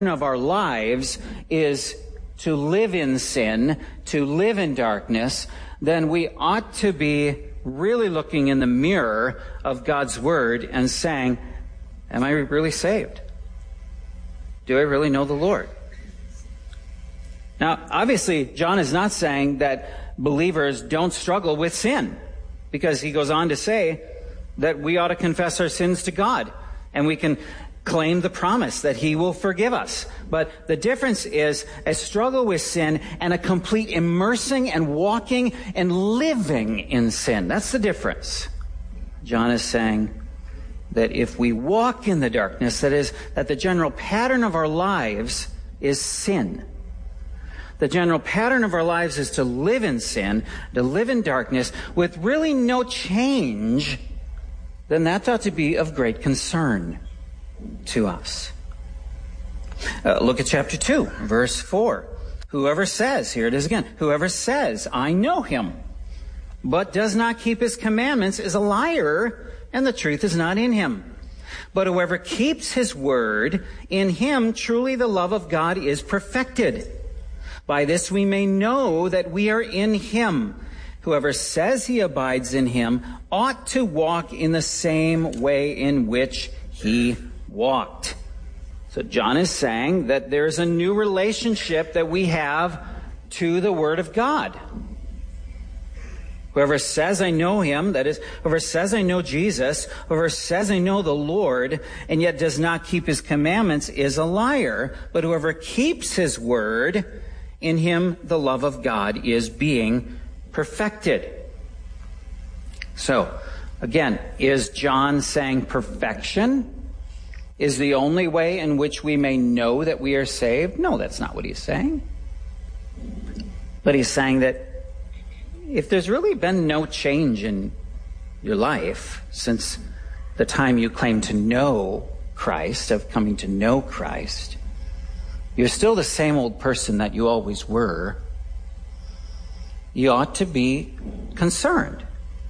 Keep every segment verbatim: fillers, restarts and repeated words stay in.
of our lives is to live in sin, to live in darkness, then we ought to be really looking in the mirror of God's Word and saying, am I really saved? Do I really know the Lord? Now, obviously, John is not saying that believers don't struggle with sin, because he goes on to say that we ought to confess our sins to God, and we can claim the promise that he will forgive us. But the difference is a struggle with sin and a complete immersing and walking and living in sin. That's the difference. John is saying that if we walk in the darkness, that is, that the general pattern of our lives is sin. The general pattern of our lives is to live in sin, to live in darkness, with really no change, then that ought to be of great concern to us. Uh, look at chapter two, verse four. Whoever says, here it is again, whoever says, I know him, but does not keep his commandments is a liar, and the truth is not in him. But whoever keeps his word, in him truly the love of God is perfected. By this we may know that we are in him. Whoever says he abides in him ought to walk in the same way in which he walked. So John is saying that there's a new relationship that we have to the Word of God. Whoever says I know him, that is, whoever says I know Jesus, whoever says I know the Lord, and yet does not keep his commandments is a liar. But whoever keeps his word, in him the love of God is being perfected. So, again, is John saying perfection is the only way in which we may know that we are saved? No, that's not what he's saying. But he's saying that if there's really been no change in your life since the time you claim to know Christ, of coming to know Christ, you're still the same old person that you always were, you ought to be concerned.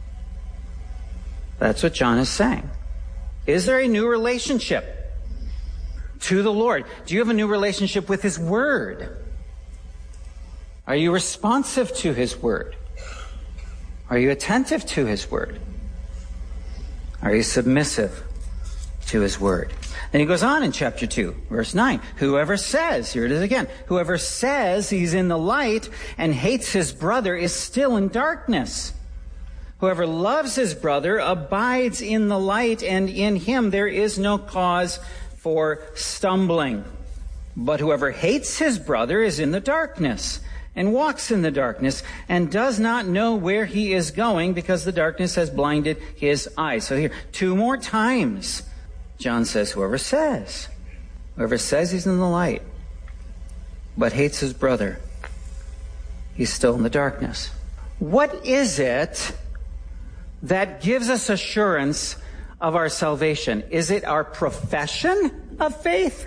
That's what John is saying. Is there a new relationship to the Lord? Do you have a new relationship with his word? Are you responsive to his word? Are you attentive to his word? Are you submissive to his word? Then he goes on in chapter two, verse nine. Whoever says, here it is again, whoever says he's in the light and hates his brother is still in darkness. Whoever loves his brother abides in the light, and in him there is no cause for stumbling. But whoever hates his brother is in the darkness and walks in the darkness and does not know where he is going, because the darkness has blinded his eyes. So here, two more times, John says, whoever says, whoever says he's in the light, but hates his brother, he's still in the darkness. What is it that gives us assurance of our salvation? Is it our profession of faith?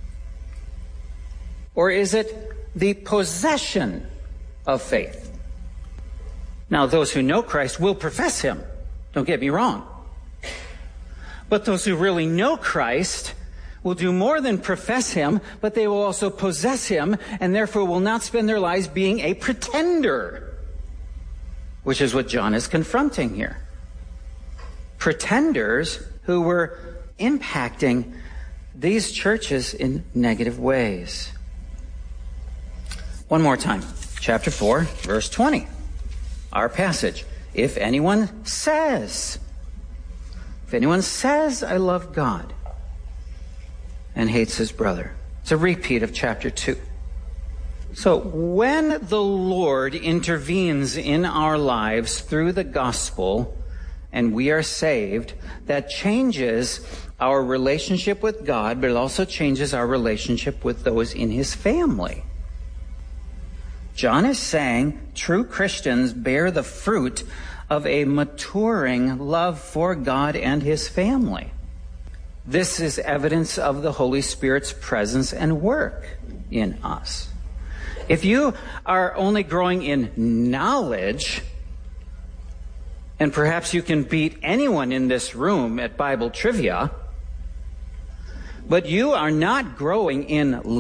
Or is it the possession of faith? Now, those who know Christ will profess him. Don't get me wrong. But those who really know Christ will do more than profess him, but they will also possess him, and therefore will not spend their lives being a pretender, which is what John is confronting here. Pretenders who were impacting these churches in negative ways. One more time. Chapter four, verse twenty. Our passage. If anyone says, if anyone says, I love God, and hates his brother. It's a repeat of chapter two. So when the Lord intervenes in our lives through the gospel, and we are saved, that changes our relationship with God, but it also changes our relationship with those in his family. John is saying true Christians bear the fruit of a maturing love for God and his family. This is evidence of the Holy Spirit's presence and work in us. If you are only growing in knowledge, and perhaps you can beat anyone in this room at Bible trivia, But you are not growing in